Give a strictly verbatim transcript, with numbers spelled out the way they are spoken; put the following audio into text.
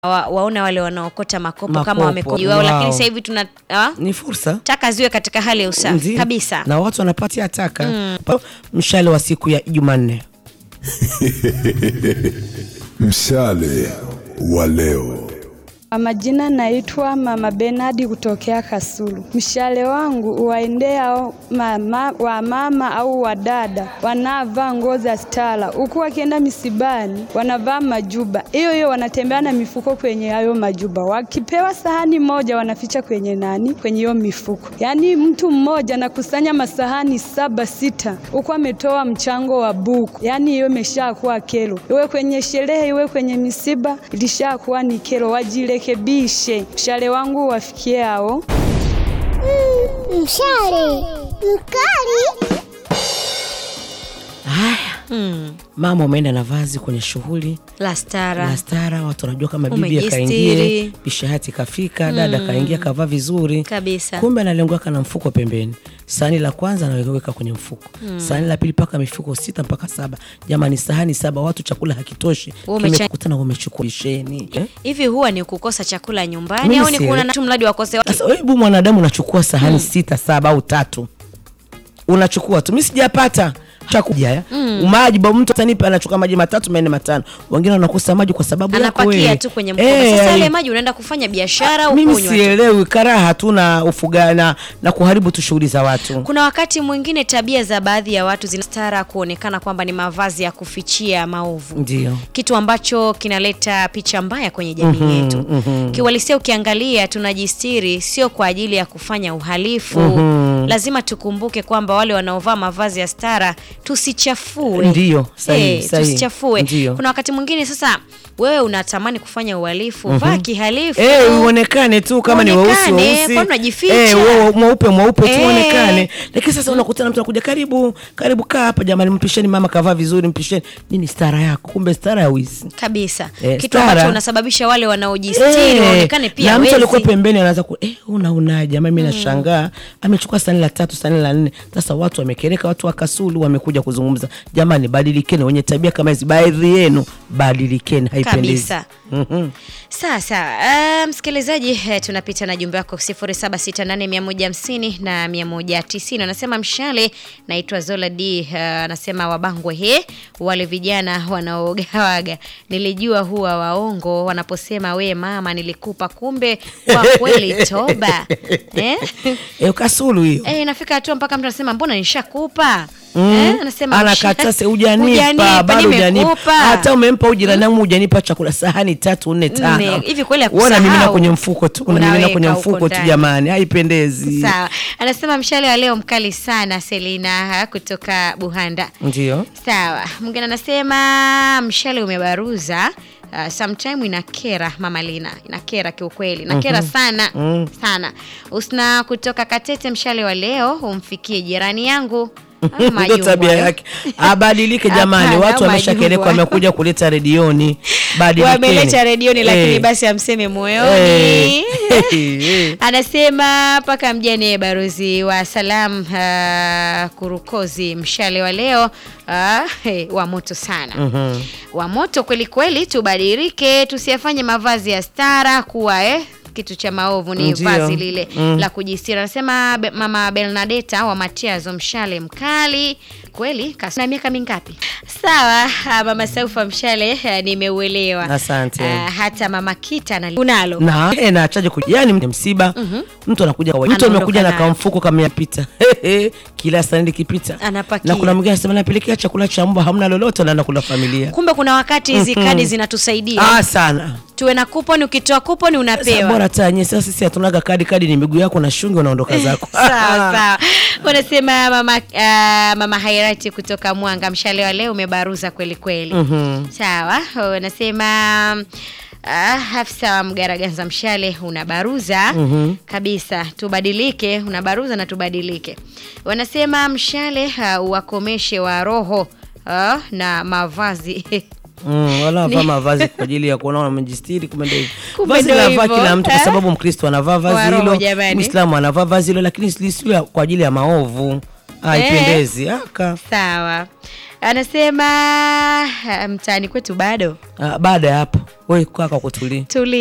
Wa, waona wale wanaokota makopo, makopo kama wamekojiwa wow. Lakini sasa hivi tuna ha? Ni fursa taka ziwe katika hali ya usafi kabisa na watu wanapatia taka mm. Mshale wa siku ya Jumanne. Mshale wa leo. Majina naitwa Mama Bernard kutokea Kasulu. Mshale wangu uwaendea mama wa mama au wa dada wanavaa nguo za stara. Huku wakienda misibani wanavaa majuba. Hiyo hiyo wanatembea na mifuko kwenye hayo majuba. Wakipewa sahani moja wanaficha kwenye nani? Kwenye hiyo mifuko. Yaani mtu mmoja anakusanya masahani saba sita. Huku ametoa mchango wa buku. Yaani hiyo imeshakuwa kero. Iwe kwenye sherehe iwe kwenye misiba ilishakuwa ni kero. Wajile Kebishe. Mshale wangu wafikie hao. Mm, mshale mkali. Haya. Mm. Mama umeenda na vazi kwenye shughuli la stara. La stara, watu wanajua kama bibi kaingia, bishahati kafika, mm. dada kaingia kavaa vizuri. Kabisa. Kumbe analengwa kana mfuko pembeni. Sahani la kwanza anaweka kwenye mfuko. Mm. Sahani la pili paka mifuko sita mpaka saba. Jamani sahani saba watu chakula hakitoshi. Kimekutana umechukua bisheni. Hivi eh? Huwa ni kukosa chakula nyumbani au ni kuna mtu mradi wakose watu? Sasa wewe mwanadamu unachukua sahani mm. sita, saba au tatu. Unachukua tu. Mimi sijapata chakula. Mm. Maji ba mtu atanipa anachukua maji matatu manne matano. Wengine wanakosa maji kwa sababu yako wewe. Anapakia tu kwenye mkono. Hey, sasa ile maji unaenda kufanya biashara au kunywa? Mimi sielewi, karaha tuna ufugana na kuharibu tu shughuli za watu. Kuna wakati mwingine tabia za baadhi ya watu zinastara kuonekana kwamba ni mavazi ya kufichia maovu. Ndio. Kitu ambacho kinaleta picha mbaya kwenye jamii mm-hmm, yetu. Mm-hmm. Kiwalisia ukiangalia tunajistiri sio kwa ajili ya kufanya uhalifu. Mm-hmm. Lazima tukumbuke kwamba wale wanaovaa mavazi ya stara tusichafue. Ndio, sahihi, hey, sahihi. Tusichafue. Ndiyo. Kuna wakati mwingine sasa wewe unatamani kufanya uhalifu, mm-hmm. vaa kihalifu. Eh, hey, uonekane tu kama ni weusi weusi. Kwa unajificha. Eh, hey, mweupe mweupe tu uonekane. Lakini sasa unakutana mtu anakuja karibu, karibu kaa hapa jamani mpisheni mama kavaa vizuri mpisheni. Nini stara yako? Kumbe stara ya wizi. Kabisa. Eh, kitu ambacho unasababisha wale wanaojistiri hey, waonekane pia na wezi. Na mtu alikuwa pembeni anaanza ku eh una unaje jamani mimi nashangaa. Amechukua sahani la tatu, sahani la nne. Sasa watu wamekereka, watu wa Kasulu wamekuja kuzungumza. Jamani badilikeni, wenye tabia kama hizi baadhi yenu badilikeni, haipendezi. Kabisa. Mm-hmm. Sasa uh, msikilizaji uh, tunapita na jumbe yako sifuri saba sita nane moja hamsini na mia moja tisini. Anasema mshale naitwa Zola D uh, anasema wabangwe he wale vijana wanaogawaga. Nilijua huwa waongo wanaposema we mama nilikupa kumbe kwa kweli toba. Eh? Eh Kasulu hiyo. Eh inafika hatua mpaka mtu anasema mbona nishakupa? Mm. Eh, anasema anakata se hujanipa bado hujanipa hata umempa ujirani wangu hujanipa chakula sahani tatu nne tano hivi kweli akusahau. Unaona mimi na kwenye mfuko tu kuna mimi na kwenye mfuko tu jamani haipendezi. Sawa. Anasema mshale wa leo mkali sana Selina kutoka Buhanda. Ndio. Sawa. Mwingine anasema mshale umebaruza. Uh, sometime inakera Mama Lina, inakera kiukweli, inakera mm-hmm. sana mm. sana. Usna kutoka Katete mshale wa leo umfikie jirani yangu. Ndio tabia yake. Abadilike jamani, watu wameshakeleka wamekuja kuleta redioni. Badilike. Wameleta redioni lakini hey. basi amseme moyoni. Hey. Hey. Anasema paka mjane barozi wa salam uh, kurukozi mshale wa leo uh, hey, wa moto sana. Mm-hmm. Wa moto kweli kweli, tubadilike, tusiyafanye mavazi ya stara kuwa eh kitu cha maovu ni Ndiyo. Vazi lile mm. la kujistiri. Anasema be, Mama Bernadetta wa Matiazo mshale mkali kweli kasina miaka mingapi? Sawa, Mama Saufa mshale nimeuelewa. Asante. Uh, hata Mama Kita na unalo. Na eh na achaje kuja yani msiba. Mm-hmm. Mtu anakuja kwa mtu amekuja na kamfuko kama yapita. Kila sandi kipita. Anapakia. Na kuna mwingine anasema napelekea chakula cha mbwa hamna lolote na anakula familia. Kumbe kuna wakati hizi mm-hmm. kadi zinatusaidia. Ah sana. Tuwe na kuponi, ukitoa kuponi unapewa. Bora tanye sasa sisi hatunaga kadi, kadi ni miguu yako na shungi unaondoka zako. Sawa sawa. Wanasema mama uh, Mama Hairati kutoka Mwanga mshale wa leo umebaruza kweli kweli. Mm-hmm. Sawa. Wanasema Ah, Hafsa Mgaraganza mshale unabaruza mm-hmm. kabisa, tubadilike, unabaruza na tubadilike. Wanasema mshale uh, uwakomeshe wa roho uh, na mavazi. Mm, wala vaa mavazi kwa ajili ya kuona unamjistiri kumbe hivyo. Vazi anavaa kila mtu kwa sababu Mkristo anavaa vazi hilo, Muislamu anavaa vazi hilo, lakini sio kwa ajili ya maovu. haipendezi aka. Sawa. Anasema mtaani kwetu bado. Ah, baada ya hapo wewe kaka kutulia. Tulia.